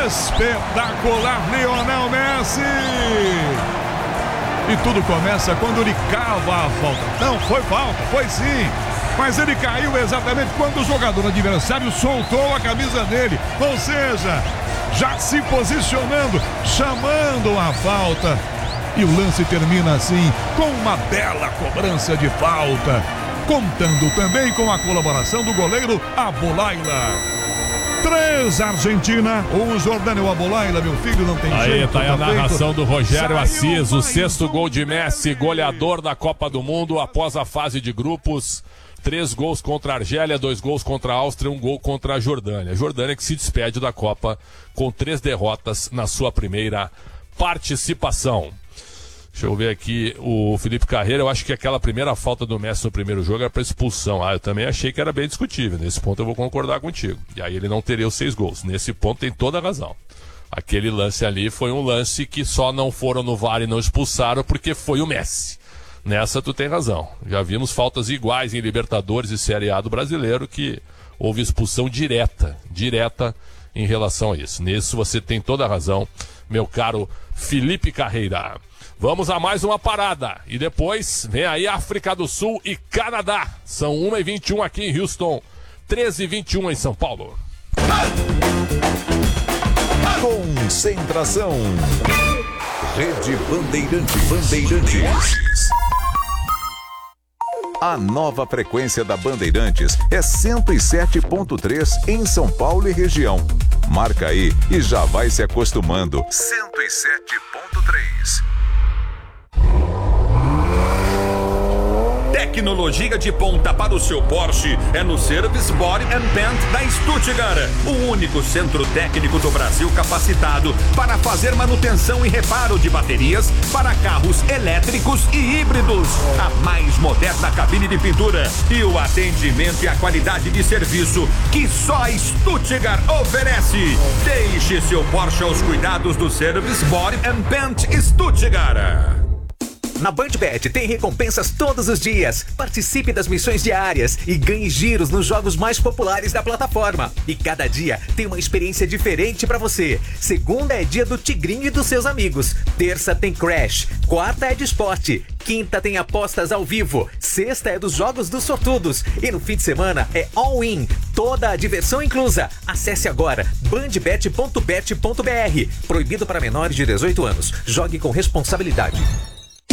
Espetacular, Lionel Messi! E tudo começa quando ele cava a falta. Não, foi falta, foi sim. Mas ele caiu exatamente quando o jogador adversário soltou a camisa dele. Ou seja, já se posicionando, chamando a falta. E o lance termina assim, com uma bela cobrança de falta. Contando também com a colaboração do goleiro Abulaila. 3 Argentina, o Jordânio Abulaila, meu filho, não tem jeito. Aí tá aí a narração do Rogério Assis, o 6º gol de Messi, goleador da Copa do Mundo após a fase de grupos. 3 gols contra a Argélia, 2 gols contra a Áustria, 1 gol contra a Jordânia. A Jordânia que se despede da Copa com 3 derrotas na sua primeira participação. Deixa eu ver aqui o Felipe Carreira. Eu acho que aquela primeira falta do Messi no primeiro jogo era para expulsão. Eu também achei que era bem discutível. Nesse ponto eu vou concordar contigo. E aí ele não teria os 6 gols. Nesse ponto tem toda a razão. Aquele lance ali foi um lance que só não foram no VAR e não expulsaram porque foi o Messi. Nessa tu tem razão. Já vimos faltas iguais em Libertadores e Série A do brasileiro que houve expulsão direta em relação a isso. Nisso você tem toda a razão, meu caro Felipe Carreira. Vamos a mais uma parada. E depois vem aí África do Sul e Canadá. São 1h21 aqui em Houston, 13h21 em São Paulo. Concentração. Rede Bandeirantes. A nova frequência da Bandeirantes é 107.3 em São Paulo e região. Marca aí e já vai se acostumando. 107.3. Tecnologia de ponta para o seu Porsche é no Service Body and Paint da Stuttgart, o único centro técnico do Brasil capacitado para fazer manutenção e reparo de baterias para carros elétricos e híbridos. A mais moderna cabine de pintura e o atendimento e a qualidade de serviço que só a Stuttgart oferece. Deixe seu Porsche aos cuidados do Service Body and Paint Stuttgart. Na BandBet tem recompensas todos os dias. Participe das missões diárias e ganhe giros nos jogos mais populares da plataforma. E cada dia tem uma experiência diferente pra você. Segunda é dia do Tigrinho e dos seus amigos. Terça tem Crash. Quarta é de esporte. Quinta tem apostas ao vivo. Sexta é dos jogos dos sortudos. E no fim de semana é all-in. Toda a diversão inclusa. Acesse agora bandbet.bet.br. Proibido para menores de 18 anos. Jogue com responsabilidade.